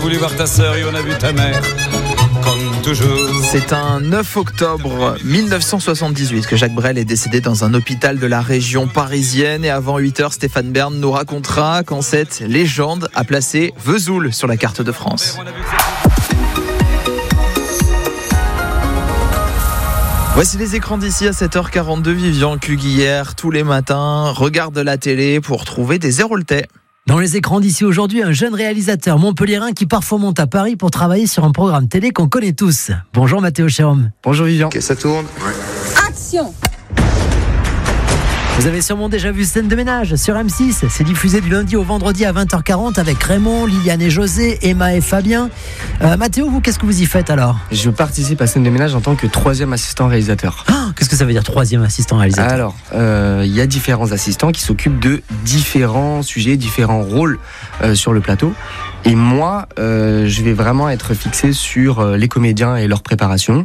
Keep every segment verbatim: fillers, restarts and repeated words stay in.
voulu voir ta sœur et on a vu ta mère, comme toujours. C'est un neuf octobre mille neuf cent soixante-dix-huit que Jacques Brel est décédé dans un hôpital de la région parisienne. Et avant huit heures, Stéphane Bern nous racontera quand cette légende a placé Vesoul sur la carte de France. Voici les écrans d'ici à sept heures quarante-deux. Vivian Cuguière, tous les matins, regarde la télé pour trouver des Héroltais. Dans les écrans d'ici aujourd'hui, un jeune réalisateur montpelliérain qui parfois monte à Paris pour travailler sur un programme télé qu'on connaît tous. Bonjour Mathéo Chérum. Bonjour Vivian. Ok, ça tourne. Ouais. Action. Vous avez sûrement déjà vu Scène de ménage sur M six. C'est diffusé du lundi au vendredi à vingt heures quarante avec Raymond, Liliane et José, Emma et Fabien. Euh, Mathéo, vous, qu'est-ce que vous y faites alors ? Je participe à Scène de ménage en tant que troisième assistant réalisateur. Ah, qu'est-ce que ça veut dire troisième assistant réalisateur ? Alors, il euh, y a différents assistants qui s'occupent de différents sujets, différents rôles euh, sur le plateau. Et moi, euh, je vais vraiment être fixé sur euh, les comédiens et leur préparation.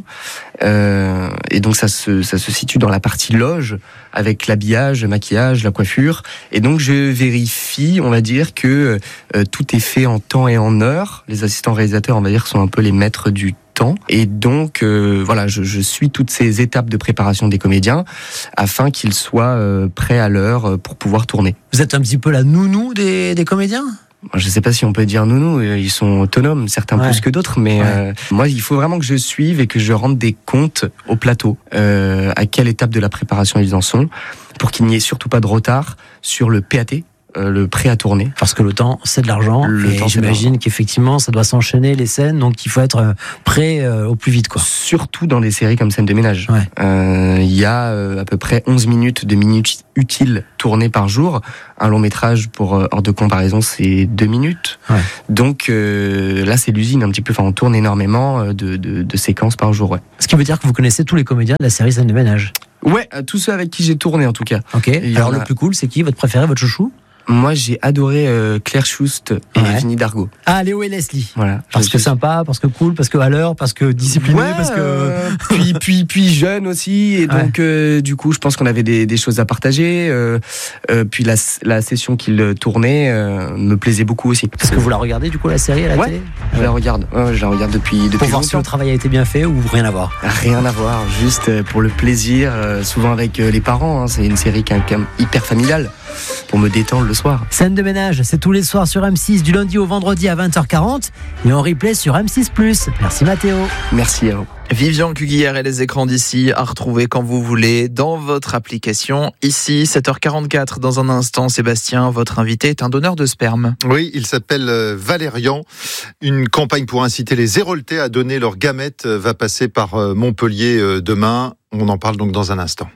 Euh, et donc ça se, ça se situe dans la partie loge, avec l'habillage, le maquillage, la coiffure. Et donc je vérifie, on va dire, que euh, tout est fait en temps et en heure. Les assistants réalisateurs, on va dire, sont un peu les maîtres du temps. Et donc, euh, voilà, je, je suis toutes ces étapes de préparation des comédiens afin qu'ils soient euh, prêts à l'heure pour pouvoir tourner. Vous êtes un petit peu la nounou des, des comédiens ? Je ne sais pas si on peut dire nounou, ils sont autonomes, certains ouais. plus que d'autres, mais ouais. euh, moi, il faut vraiment que je suive et que je rende des comptes au plateau, euh, à quelle étape de la préparation ils en sont, pour qu'il n'y ait surtout pas de retard sur le P A T, euh, le prêt à tourner. Parce que le temps, c'est de l'argent, le et temps, j'imagine qu'effectivement, ça doit s'enchaîner les scènes, donc il faut être prêt euh, au plus vite, quoi. Surtout dans des séries comme Scène de ménage. Ouais. Euh, il y a euh, à peu près onze minutes de minutes utiles tournées par jour. Un long métrage, pour euh, hors de comparaison, c'est deux minutes. Ouais. Donc euh, là, c'est l'usine un petit peu. Enfin, on tourne énormément de, de, de séquences par jour. Ouais. Ce qui veut dire que vous connaissez tous les comédiens de la série Scène de ménage. Ouais, tous ceux avec qui j'ai tourné en tout cas. Ok. Alors le a... plus cool, c'est qui ? Votre préféré, votre chouchou ? Moi, j'ai adoré euh, Claire Schust et ouais. Vinnie Dargaud. Ah, Léo et Leslie. Voilà. Parce que sympa, parce que cool, parce que à l'heure, parce que discipliné, ouais, parce que euh, puis puis puis jeune aussi. Et donc, ouais. euh, du coup, je pense qu'on avait des, des choses à partager. Euh, euh, puis la, la session qu'il tournait euh, me plaisait beaucoup aussi. Est-ce que vous la regardez du coup la série à la ouais, télé ? Je la regarde. Ouais, je la regarde depuis depuis pour voir longtemps. si le travail a été bien fait ou rien à voir. Rien à voir, juste pour le plaisir. Euh, souvent avec les parents. Hein, c'est une série qui est quand même hyper familiale. Pour me détendre le soir. Scène de ménage, c'est tous les soirs sur M six, du lundi au vendredi à vingt heures quarante et en replay sur M six plus. Merci Mathéo. Merci à vous. Vivian Cuguière et les écrans d'ici à retrouver quand vous voulez dans votre application. Ici, sept heures quarante-quatre. Dans un instant, Sébastien, votre invité est un donneur de sperme. Oui, il s'appelle Valérian. Une campagne pour inciter les Héroltais à donner leurs gamètes va passer par Montpellier demain. On en parle donc dans un instant.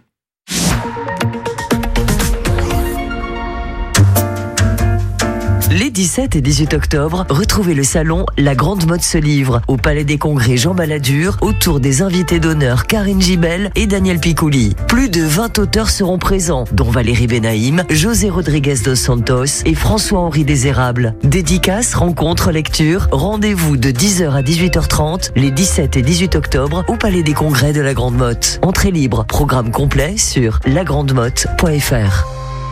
Les dix-sept et dix-huit octobre, retrouvez le salon La Grande Mode se livre au Palais des Congrès Jean Balladur autour des invités d'honneur Karine Gibel et Daniel Picouli. Plus de vingt auteurs seront présents, dont Valérie Benaïm, José Rodriguez dos Santos et François-Henri Désérable. Dédicaces, rencontres, lectures, rendez-vous de dix heures à dix-huit heures trente les dix-sept et dix-huit octobre au Palais des Congrès de la Grande Motte. Entrée libre, programme complet sur la grande motte point f r.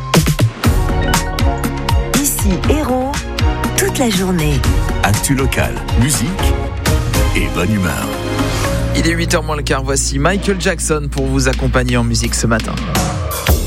Héros, toute la journée. Actu local, musique et bonne humeur. Il est huit heures moins le quart, voici Michael Jackson pour vous accompagner en musique ce matin.